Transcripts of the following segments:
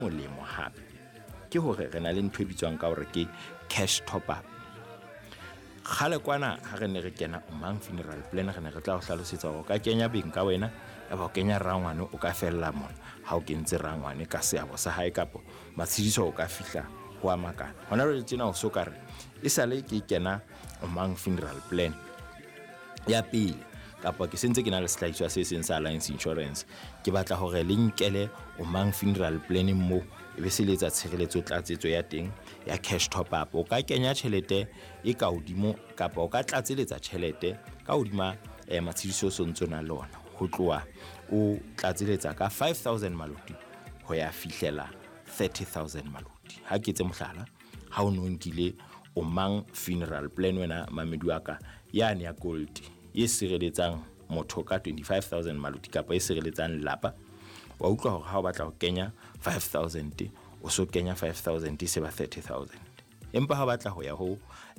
molemo hape ke hore re na le ntho e bitswang ka hore ke cash top up. Khale kwana ha re ne re kena Umang Funeral Plan, re ne re tla o hlalosetsa hore o ka kenya beng ka wena ya ba o kenya rangwane o ka fella mona ha o kentse rangwane ka seabo sa hae kapo matshidiso o ka fihla ho a makana. Hona re tsena o so ka re e sale ke kena Umang Funeral Plan ya pele kapa ke sentse ke na le sehlahiswa se seng sa Alliance Insurance, ke batla hore le nkele Umang Funeral Plan mo e be se letsa tshireletso tlatsetso ya teng ya cash top up. O ka kenya tjhelete e ka hodimo kapa o ka tlatseletsa tjhelete ka hodima matshidiso so ntsona lona ho tloa o tlatseletsa ka 5000 maluti ho ya fihlela 30000 maluti. Ha ke tse mohlala ha o no nkile Umang Funeral Plan wena mamedi wa ka yane ya gold e sireletsang motho ka 25000 maluti kapa e sireletsang lapa, wa utlwa hore ha o batla ho kenya 5000 o so kenya 5000 se ba 30000. Empa ha o batla ho ya ho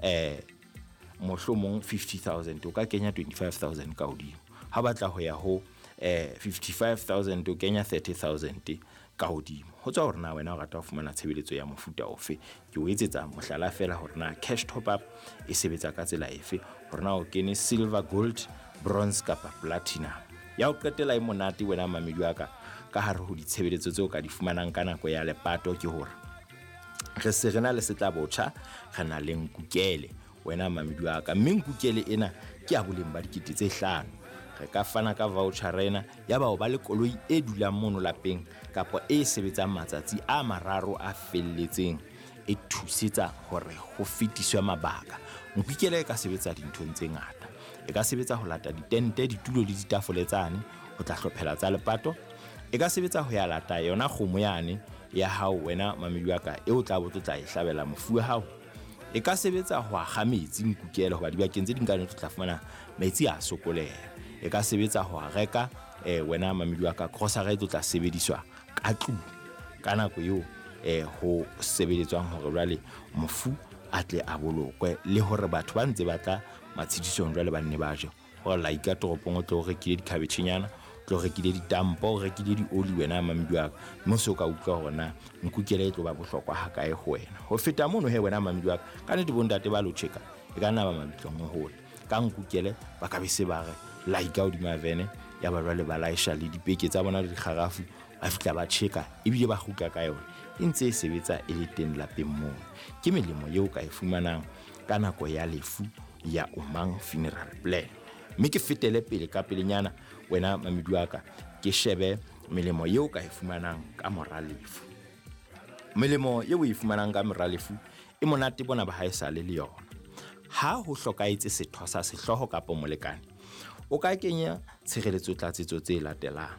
mohlomong 50000 o ka kenya 25000 ka hodimo. Ha o batla ho ya ho 55000 o kenya 30000 ka hodimo. Ho tswa hore na wena o rata ho fumana tshebeletso ya mofuta ofe. Ke o etsetsa mohlala fela hore na cash top up e sebetsa ka tsela efe, hore na o kene silver, gold, bronze kapa platinum. Ya o qetela e monate wena mamedi wa ka hare ho ditshebeletso tseo ka di fumanang ka nako ya lepato ke hore re se rena le setla botjha, re na le nkukele wena mamedi wa ka. Mme nkukele ena ke a boleng ba dikete tse 5. Re ka fana ka voucher rena ya ba o ba le koloi e dulang mono lapeng kapa e sebetsang matsatsi a mararo a felletseng e thusetsa hore ho fetiswe mabaka. Nkukele e ka sebetsa dinthong tse ngata, e ka sebetsa ho lata ditente, ditulo le ditafole tsane ho tla hlophela tsa lepato, e ka sebetsa ho ya lata yona kgomo yane ya hao wena mamedi wa ka e o tla botla e hlabela mofu wa hao, e ka sebetsa ho akga metsi nkukele hoba dibakeng tse dingane o tla fumana metsi a sokoleha, e ka sebetsa ho reka wena mamedi wa ka grocery e tla sebediswa ka tlung ka nako eo ho sebeletswang hore jwale mofu a tle a bolokwe le hore batho ba ntse ba tla matshidisong jwale ba nne ba je ho la ika toropong o tlo rekile dikhabetjhenyana, tlo rekile ditampo, o rekile dioli wena mamedi wa ka, mo se o ka utlwa hore na nkukele e tlo ba bohlokwa ha kae ho wena. Ho feta mono he wena mamedi wa ka nnete bontate ba lo checka e ka nna ba mabitlong ho hole ka nkukele ba ka be se ba re laika hodima vene ya ba jwale ba laisha le dipeke tsa bona le dikgarafu ba fitla ba checka ebile ba kgutla ka yona e ntse e sebetsa e le teng lapeng moo. Ke melemo eo ka e fumanang ka nako ya lefu ya Umang Funeral Plan. Mme ke fetele pele ka pelenyana wena mamedi wa ka ke shebe melemo eo ka e fumanang ka mora lefu. Melemo eo e fumanang ka mora lefu e monate bona ba haesale le yona. Ha ho hlokaetse setho sa sehloho kapa molekane, o ka kenya tshireletso tlatsetso tse latelang.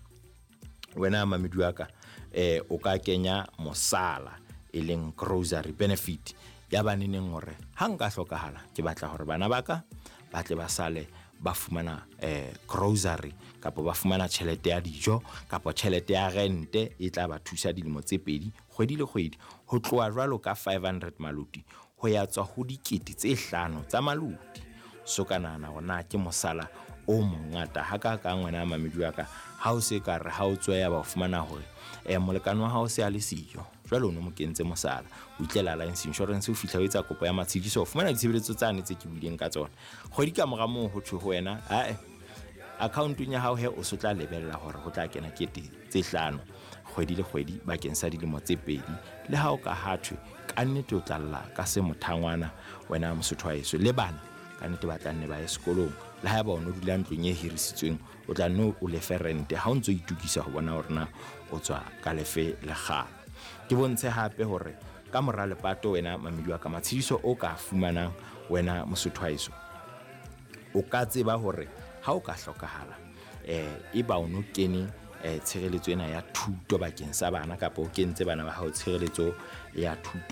Wena mamedi wa ka o ka kenya mosala e leng grocery benefit ya baneneng hore ha nka hlokahala ke batla hore bana baka ba tle ba sale ba fumana grocery kapa ba fumana tjhelete ya dijo kapa tjhelete ya rente e tla ba thusa dilemo tse 2 kgwedi le kgwedi ho tloa jwalo ka 500 maluti ho ya tswa ho dikete tse 5 tsa maluti. So kanana ona ke mosala o mongata ha ka ka ngwana mamedi wa ka ha o se ka re ha o tswa ya ba fumana hore molekane wa hao se a le siyo jwale o no mo kentse mosala o itlela Alliance Insurance o fihla o etsa kopo ya matshidiso o fumana ditshebeletso tsane tse ke buileng ka tsona kgwedi ka mora moo ho thwe ho wena account-ong ya hao he o sotla lebella hore ho tla kena kete tse 5 kgwedi le kgwedi bakeng sa dilemo tse 2 le ha o ka hathwe ka nnete o tlalla ka se mothangwana wena mosotho wa yeso le bana ka nnete ba tla nne ba ye sekolong le ha ba o no dula ntlong e hirisitsweng o tla nne o lefe rente ha o ntse o itukisa ho bona hore na o tswa ka lefe le kgala. Ke bontshe hape hore ka mora lepato wena mamedi wa ka matshidiso o ka fumanang wena mosotho wa yeso o ka tseba hore ha o ka hlokahala e ba o no kene tshireletso ena ya thuto bakeng sa bana kapa o kentse bana ba hao tshireletso ya thuto.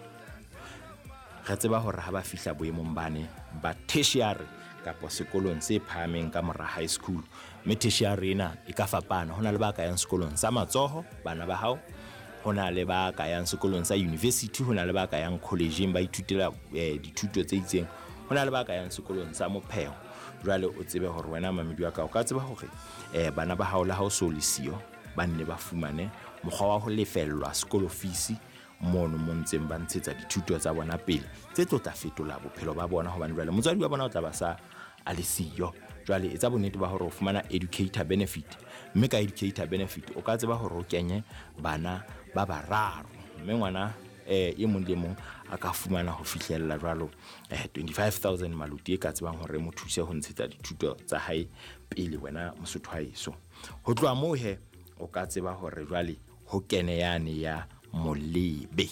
Re tseba hore ha ba fihla boemong bane ba tertiary kapa sekolong se phahameng ka mora high school, mme tertiary ena e ka fapana. Hona le ba ka yang sekolong sa matsoho bana ba hao, hona le ba ka yang sekolong sa university, hona le ba ka yang collegeing ba ithutela dithuto tse itseng, hona le ba ka yang sekolong sa mopheo. Jwale o tsebe hore wena mamedi wa ka o ka tseba hore bana ba hao la hao so le siyo ba nne ba fumane mokgwa wa ho lefellwa school fees mono mo ntseng ba ntshetsa dithuto tsa bona pele tse tla fetola bophelo ba bona hobane jwale motswadi wa bona o tla ba sa a le siyo. Jwale etsa bonnete ba hore o fumana educator benefit, mme ka educator benefit o ka tseba hore o kenye bana ba bararo, mme ngwana e mong le mong a ka fumana ho fihlella jwalo 25,000 maluti e ka tsebang hore mo thuse ho ntshetsa dithuto tsa hae pele wena Mosotho wa heso. Ho tloha moo o ka tseba hore jwale ho kene yane ya molebe.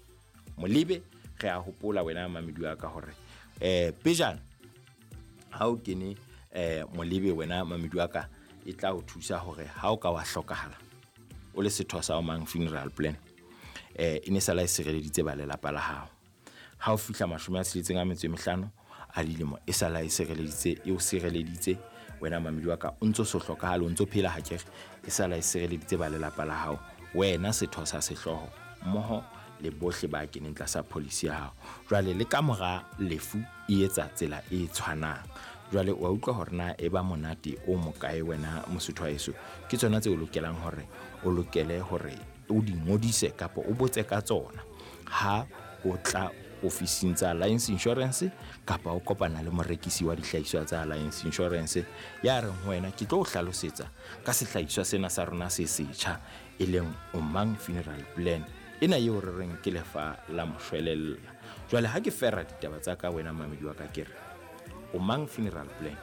Molebe re a hopola wena mamedi wa ka hore pejana ha o kene molebe wena mamedi wa ka e tla o thusa hore ha o ka wa hlokahala o le setho sa Omang Funeral Plan e ne sala e sireleditse ba lelapa la hao. Ha o fihla 65 a dilemo e sala e sireleditse e o sireleditse wena mamedi wa ka o ntso so hlokahala o ntso phela ha kere e sala e sireleditse ba lelapa la hao wena setho sa sehloho mmoho le bohle ba keneng tlasa policy ya hao. Jwale le ka mora lefu e etsa tsela e tshwanang. Jwale wa utlwa hore na e ba monate o mokae wena Mosotho wa heso. Ke tsona tse o lokelang hore o lokele hore o di ngodise kapa o botse ka tsona ha o tla ofising tsa Alliance Insurance kapa o kopana le morekisi wa dihlahiswa tsa Alliance Insurance ya reng ho wena ke tlo o hlalosetsa ka sehlahiswa sena sa rona se setjha e leng Omang Funeral Plan ena eo re reng ke lefa la moshwelella. Jwale ha ke fera ditaba tsa ka wena mamedi wa ka kere Omang Funeral Plan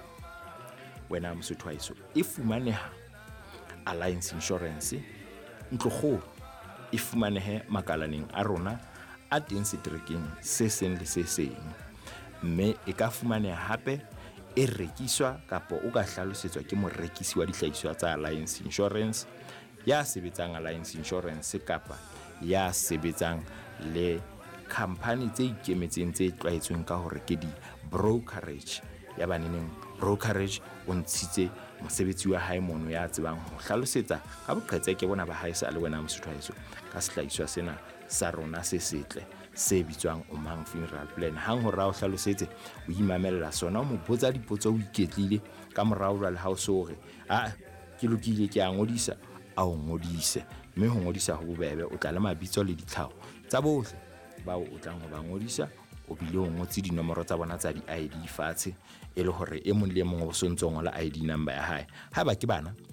wena Mosotho wa heso e fumaneha Alliance Insurance ntlokgolo e fumanehe makalaneng a rona a teng seterekeng se seng le se seng, mme e ka fumaneha hape e rekiswa kapa o ka hlalosetswa ke morekisi wa dihlahiswa tsa Alliance Insurance ya sebetsang Alliance Insurance kapa ya sebetsang le company tse ikemetseng tse tlwaetsweng ka hore ke di brokerage. Ya baneneng brokerage o ntshitse mosebetsi wa hae mono ya tsebang ho hlalosetsa ka boqhetseke bona ba hae sa le wena Mosotho wa heso ka sehlahiswa sena sa rona se setle se bitswang Omang Funeral Plan. Hang ho ra o hlalosetse o imamela sona o mo botsa dipotso o iketlile ka morao jwale ha o so re ke lokile ke a ngodisa a o ngodise, mme ho ngodisa ho bobebe o tla le mabitso le ditlhaho tsa bohle bao o tlang ho ba ngodisa o bile o ngotse dinomoro tsa bona tsa di-ID fatshe e le hore e mong le mong o sontsong la ID number ya hae. Ha ba ke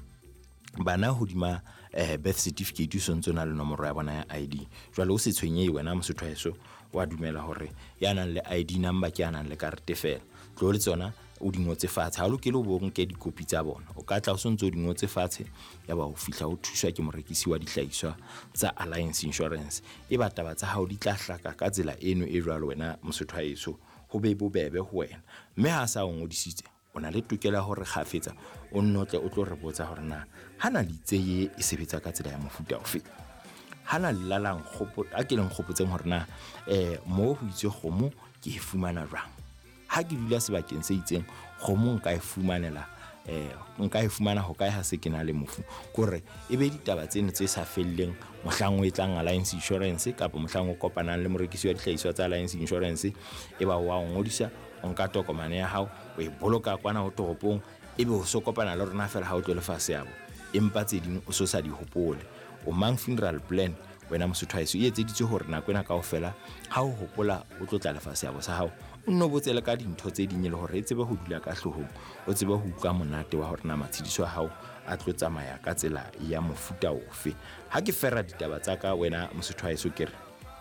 bana hodima birth certificate o sontsona le nomoro ya bona ya ID. Jwale o se tshwenyehe wena Mosotho wa heso wa dumela hore ya nang le ID number ke ya nang le karete fela tlo le tsona o di ngotse fatshe ha o lokele o bo nke dikopi tsa bona o ka tla o sontso o di ngotse fatshe ya ba o fihla o thuswa ke morekisi wa dihlahiswa tsa Alliance Insurance. E ba taba tsa hao di tla hlaka ka tsela eno e jwalo wena Mosotho wa heso ho be bobebe ho wena, mme ha sa o ngodisitse o na le tokela hore kgafetsa o nnotle o tlo re botsa hore na hana le tseye e sebetsa ka tsela ya mofuta ofe, hana le lalang a ke leng kgopotseng hore na mo ho itse kgomo ke e fumana jwang, ha ke dula sebakeng se itseng kgomo nka e fumanela nka e fumana ho kae ha se ke na le mofu. Kore e be ditaba tseno tse sa felleng mohlang o etlang Alliance Insurance kapa mohlang o kopanang le morekisi wa dihlahiswa tsa Alliance Insurance e ba wa ngodisa o nka tokomane ya hao o e boloka kwana ho toropong ebe o so kopana le rona fela ha o tlo lefa seabo empa tse ding o so sa di hopole. Omang Funeral Plan wena Mosotho wa heso e etseditswe hore nako ena kaofela ha o hopola o tlo tla lefa seabo sa hao o nno botse le ka dintho tse ding le hore e tsebe ho dula ka hlohong o tsebe ho utlwa monate wa hore na matshediso a hao a tlo tsamaya ka tsela ya mofuta ofe. Ha ke fera ditaba tsa ka wena Mosotho wa heso kere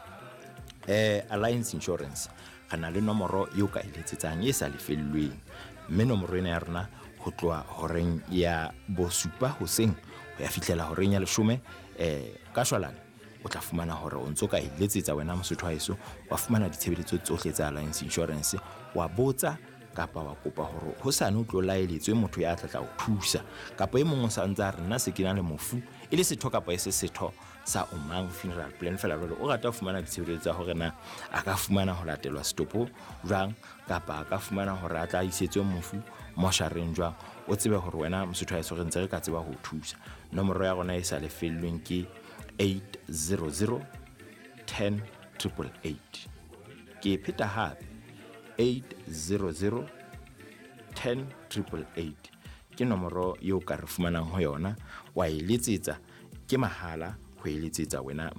Alliance Insurance kana le nomoro eo ka eletsetsang e sa lefellweng, mme nomoro ena ya rona ho tloa horeng ya bosupa hoseng ho ya fihlela horeng ya 10 ka shwalane o tla fumana hore o ntso ka eletsetsa wena Mosotho wa heso wa fumana ditshebeletso tsohle tsa Alliance Insurance wa botsa kapa wa kopa hore ho sane o tlo laeletswe motho ya tla o thusa kapa e mong o sa ntse a re nna se ke na le mofu e le setho kapa se setho sa Omang Funeral Plan fela jwale o rata ho fumana ditshebeletso tsa hore na a ka fumana ho latelwa stopo jwang kapa a ka fumana hore a tla isetswe mofu moshareng jwang, o tsebe hore wena Mosotho wa heso re ntse re ka tseba ho thusa. Nomoro ya rona e sa lefellweng ke 800 10 888. Ke pheta hape 800 10 888 ke nomoro eo ka re fumanang ho yona wa e letsetsa ke mahala ho eletsetsa wena